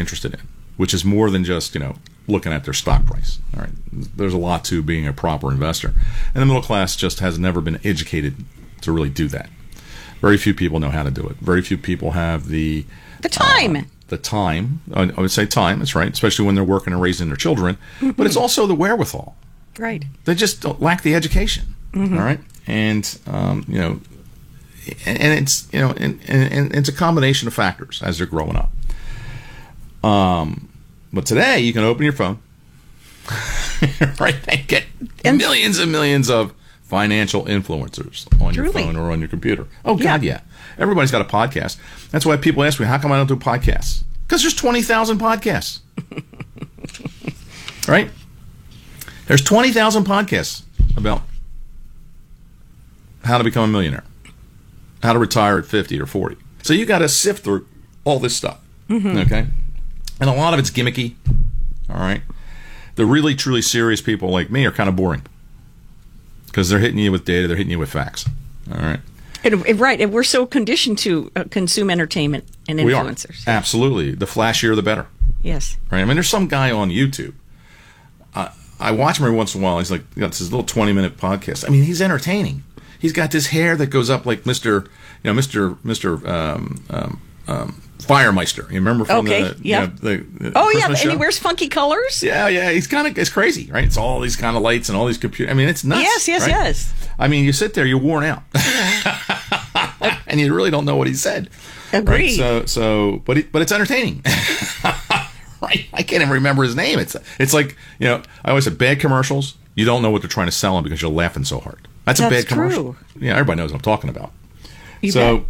interested in, which is more than just, looking at their stock price. All right. There's a lot to being a proper investor. And the middle class just has never been educated to really do that. Very few people know how to do it. Very few people have the time. The time. I would say time. That's right. Especially when they're working and raising their children. Mm-hmm. But it's also the wherewithal. Right. They just lack the education. Mm-hmm. All right. And, and it's, and it's a combination of factors as they're growing up. But today you can open your phone, right, and get millions and millions of financial influencers on your phone or on your computer. Oh, God, yeah. Everybody's got a podcast. That's why people ask me, how come I don't do podcasts? Because there's 20,000 podcasts. Right? There's 20,000 podcasts about how to become a millionaire, how to retire at 50 or 40. So you got to sift through all this stuff, okay? And a lot of it's gimmicky, all right? The really, truly serious people like me are kind of boring because they're hitting you with data, they're hitting you with facts, all right? Right, and we're so conditioned to consume entertainment and influencers. We are. Absolutely. The flashier, the better. Yes. Right? I mean, there's some guy on YouTube. I watch him every once in a while. He's got this little 20-minute podcast. I mean, he's entertaining. He's got this hair that goes up like Mr. Firemeister. You remember from the Christmas show? And he wears funky colors. Yeah. It's crazy, right? It's all these kind of lights and all these computers. I mean, it's nuts. Yes. I mean, you sit there, you're worn out, and you really don't know what he said. Agreed. Right? But it's entertaining. Right? I can't even remember his name. It's like, I always say bad commercials. You don't know what they're trying to sell them because you're laughing so hard. That's a bad commercial. True. Yeah, everybody knows what I'm talking about. You bet.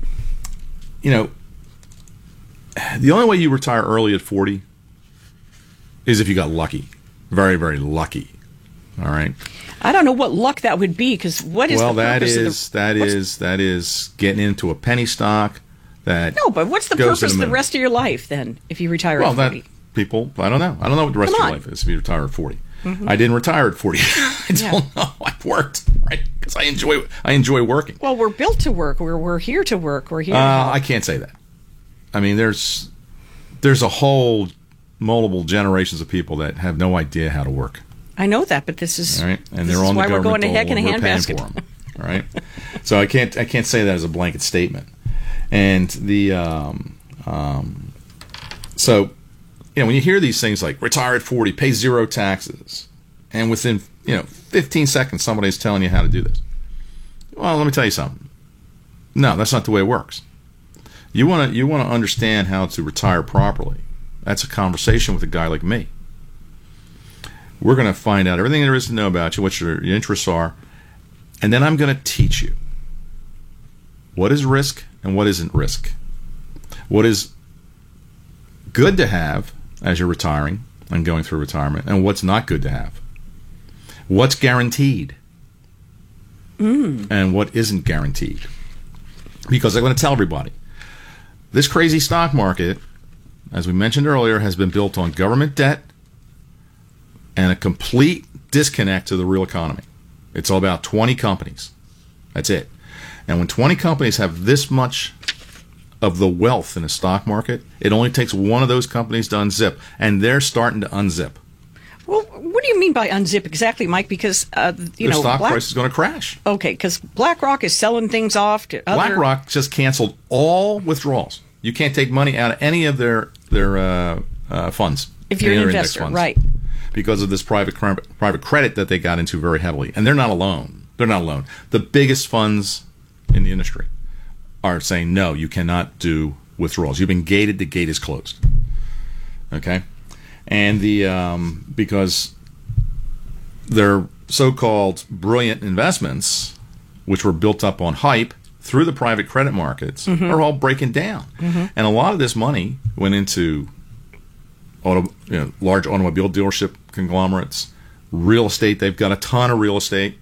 The only way you retire early at 40 is if you got lucky. Very, very lucky. All right. I don't know what luck that would be, because what is the purpose that is getting into a penny stock. But what's the purpose of the rest of your life then if you retire at 40? I don't know. I don't know what the rest of your life is if you retire at 40. Mm-hmm. I didn't retire at 40. I don't know. I've worked, right? Because I enjoy working. Well, we're built to work. We're here to work. We're here. I can't say that. I mean, there's a whole multiple generations of people that have no idea how to work. I know that, but this is right, and they're on the government we're going to heck in a handbasket. All right, so I can't say that as a blanket statement. And so when you hear these things like retire at 40, pay zero taxes, and within 15 seconds somebody's telling you how to do this. Well, let me tell you something. No, that's not the way it works. You want to understand how to retire properly. That's a conversation with a guy like me. We're going to find out everything there is to know about you, what your interests are, and then I'm going to teach you what is risk and what isn't risk. What is good to have as you're retiring and going through retirement, and what's not good to have. What's guaranteed and what isn't guaranteed. Because I'm going to tell everybody, this crazy stock market, as we mentioned earlier, has been built on government debt and a complete disconnect to the real economy. It's all about 20 companies. That's it. And when 20 companies have this much of the wealth in the stock market, it only takes one of those companies to unzip, and they're starting to unzip. Well, what do you mean by unzip exactly, Mike? Because their stock price is going to crash. Okay, because BlackRock is selling things off to other... BlackRock just canceled all withdrawals. You can't take money out of any of their funds. If you're an investor, funds, right? Because of this private credit that they got into very heavily, and they're not alone. They're not alone. The biggest funds in the industry are saying no. You cannot do withdrawals. You've been gated. The gate is closed. Okay. And because their so-called brilliant investments, which were built up on hype through the private credit markets, are all breaking down. And a lot of this money went into large automobile dealership conglomerates, real estate. They've got a ton of real estate,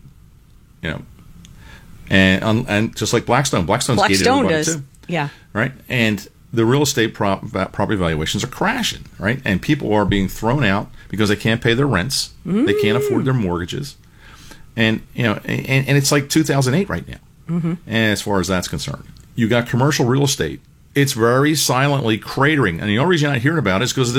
and just like Blackstone gated everybody too. Yeah. Right. And the real estate property valuations are crashing, right? And people are being thrown out because they can't pay their rents, they can't afford their mortgages, and and it's like 2008 right now. And as far as that's concerned, you got commercial real estate. It's very silently cratering, and the only reason you're not hearing about it is because